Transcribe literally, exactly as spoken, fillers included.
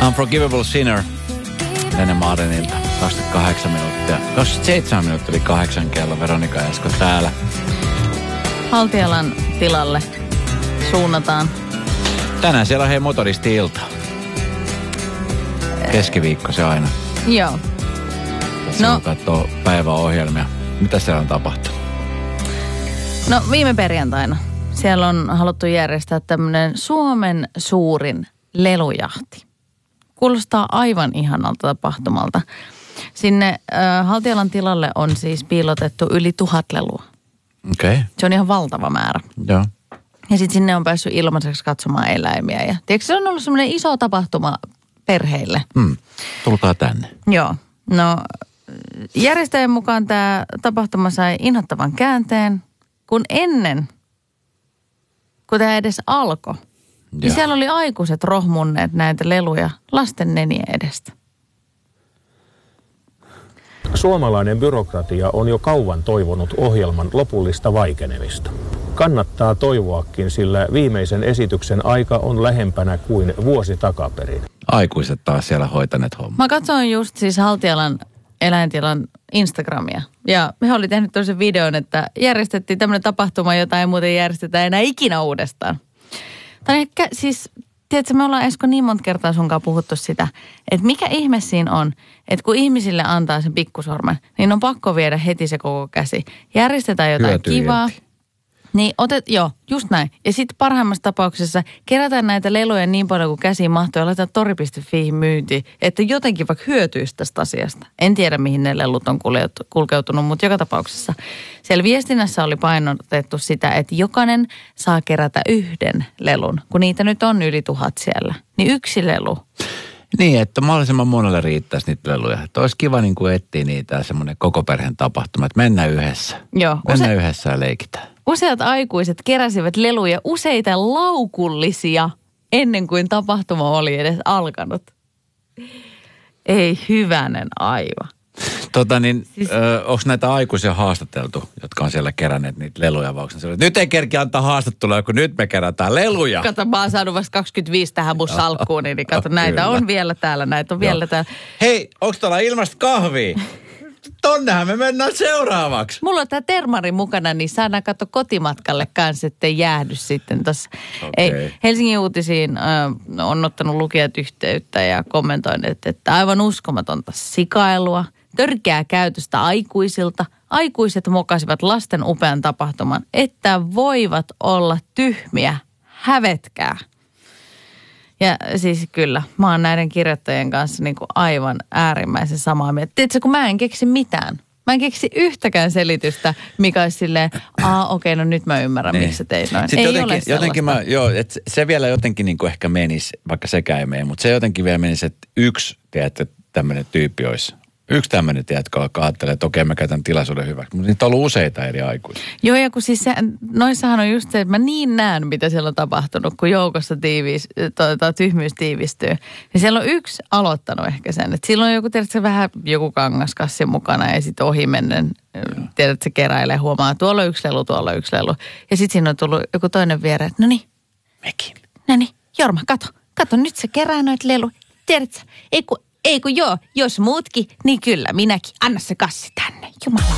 Unforgivable Sinner. Lene Martinilta. kaksikymmentäkahdeksan minuuttia. kaksikymmentäseitsemän minuuttia oli kahdeksan kello. Veronika Esko täällä. Haltialan tilalle suunnataan. Tänään siellä on hei motoristi-ilta. Keskiviikko se aina. Joo. Tässä no. katsoo päiväohjelmia. Mitä siellä on tapahtunut? No viime perjantaina siellä on haluttu järjestää tämmöinen Suomen suurin lelujahti. Kuulostaa aivan ihanalta tapahtumalta. Sinne äh, Haltialan tilalle on siis piilotettu yli tuhat lelua. Okei. Okay. Se on ihan valtava määrä. Joo. Ja sitten sinne on päässyt ilmaiseksi katsomaan eläimiä. Ja tiedätkö, se on ollut semmoinen iso tapahtuma perheille. Mm. Tulkaa tänne. Joo. No järjestäjän mukaan tämä tapahtuma sai inhottavan käänteen, kun ennen, kun tämä edes alkoi, niin siellä oli aikuiset rohmunneet näitä leluja lasten nenien edestä. Suomalainen byrokratia on jo kauan toivonut ohjelman lopullista vaikenemista. Kannattaa toivoakin, sillä viimeisen esityksen aika on lähempänä kuin vuosi takaperin. Aikuiset taas siellä hoitaneet hommaa. Mä katsoin just siis Haltialan eläintilan Instagramia. Ja me oli tehnyt toisen videon, että järjestettiin tämmöinen tapahtuma, jota ei muuten järjestetä enää ikinä uudestaan. Tai ehkä siis, tiedätkö, me ollaan Esko niin monta kertaa sunkaan puhuttu sitä, että mikä ihme siinä on, että kun ihmisille antaa sen pikkusormen, niin on pakko viedä heti se koko käsi. Järjestetään jotain Hyötyy kivaa. irti. Niin otet, joo, just näin. Ja sitten parhaimmassa tapauksessa kerätään näitä leluja niin paljon kuin käsiin mahtuu ja laitetaan tori piste fiihin myyntiin, että jotenkin vaikka hyötyisi tästä asiasta. En tiedä, mihin ne lelut on kulkeutunut, mutta joka tapauksessa. Siellä viestinnässä oli painotettu sitä, että jokainen saa kerätä yhden lelun, kun niitä nyt on yli tuhat siellä. Niin yksi lelu. Niin, että mahdollisimman monelle riittäisi niitä leluja. Että olisi kiva niin kuin etsiä niitä semmoinen koko perheen tapahtuma, että mennään yhdessä. Joo. Mennään Use- yhdessä ja leikitään. Useat aikuiset keräsivät leluja, useita laukullisia, ennen kuin tapahtuma oli edes alkanut. Ei hyvänen aiva. Tota niin, Siis- onko näitä aikuisia haastateltu, jotka on siellä keränneet niitä leluja? Vai onko ne, nyt ei kerki antaa haastattelua, kun nyt me kerätään leluja. Kato, mä oon saanut vasta kaksikymmentäviisi tähän mun salkkuun, niin kato, näitä Kyllä. on vielä täällä, näitä on vielä Joo. täällä. Hei, onko tuolla ilmasta kahvia? Tonnehän me mennään seuraavaksi. Mulla on tää termari mukana, niin saadaan katso kotimatkalle kanssa, ettei jäädy sitten tossa. Okei. Ei, Helsingin uutisiin äh, on ottanut lukijat yhteyttä ja kommentoineet, että aivan uskomatonta sikailua, törkeää käytöstä aikuisilta. Aikuiset mokasivat lasten upean tapahtuman, että voivat olla tyhmiä, hävetkää. Ja siis kyllä, mä oon näiden kirjoittajien kanssa niin kuin aivan äärimmäisen samaa mieltä. Tiedätkö, kun mä en keksi mitään. Mä en keksi yhtäkään selitystä, mikä olisi silleen, aa okei, okay, no nyt mä ymmärrän, niin. Miksi sä teit noin. Sitten ei jotenkin, ole jotenkin mä, joo, että se vielä jotenkin niin kuin ehkä menisi, vaikka sekään ei mene, mutta se jotenkin vielä menisi, että yksi, tiedätkö, tämmöinen tyyppi olisi. Yksi tämmöinen, tiedätkö, joka ajattelee, että okei, mä käytän tilaisuuden hyväksi. Mutta niitä on ollut useita eri aikuisia. Joo, ja kun siis se, noissahan on just se, että mä niin näen, mitä siellä on tapahtunut, kun joukossa tiivis, to, tyhmyys tiivistyy. Niin siellä on yksi aloittanut ehkä sen, että silloin on joku, tiedätkö, vähän joku kangaskassi mukana ja sitten ohi mennen, tiedätkö, se keräilee, huomaa, tuolla on yksi lelu, tuolla on yksi lelu. Ja sitten siinä on tullut joku toinen viereen, että no niin, Mekin. no niin, Jorma, kato, kato, nyt se kerää noita lelu. Tiedätkö, ei kun, ei kun joo, jos muutkin, niin kyllä, minäkin. Anna se kassi tänne, jumala.